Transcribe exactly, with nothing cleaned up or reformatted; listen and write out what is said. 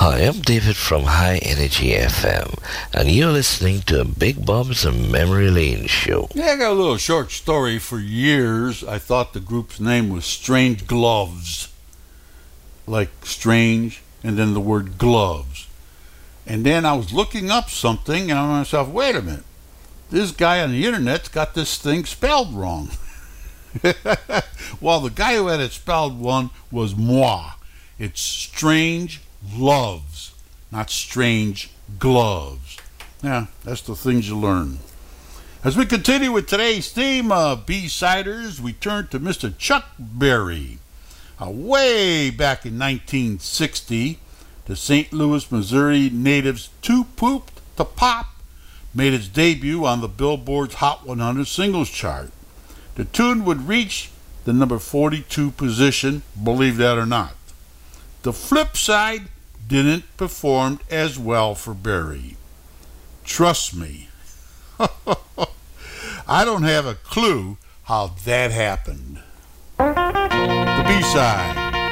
Hi, I'm David from High Energy F M, and you're listening to Big Bob's Memory Lane Show. Yeah, I got a little short story. For years, I thought the group's name was Strange Gloves. Like strange, and then the word gloves. And then I was looking up something, and I thought to myself, wait a minute. This guy on the internet's got this thing spelled wrong. Well, the guy who had it spelled wrong was moi. It's Strange Loves, not Strange Gloves. Yeah, that's the things you learn. As we continue with today's theme of B-Siders, we turn to Mister Chuck Berry. Uh, way back in nineteen sixty, the Saint Louis, Missouri native's Too Pooped to Pop made its debut on the Billboard's Hot one hundred singles chart. The tune would reach the number forty-two position, believe that or not. The flip side didn't perform as well for Berry. Trust me, I don't have a clue how that happened. The B-side.